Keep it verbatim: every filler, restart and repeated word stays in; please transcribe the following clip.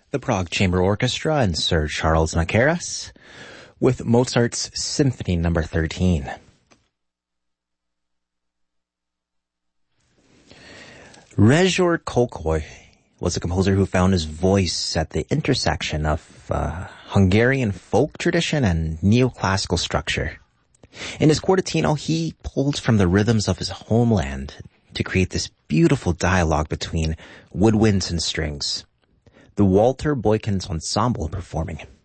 the Prague Chamber Orchestra and Sir Charles Maceras with Mozart's Symphony Number thirteen. Rezsor Kölkei was a composer who found his voice at the intersection of uh, Hungarian folk tradition and neoclassical structure. In his quartetino, he pulled from the rhythms of his homeland to create this beautiful dialogue between woodwinds and strings. The Walter Boykins Ensemble performing.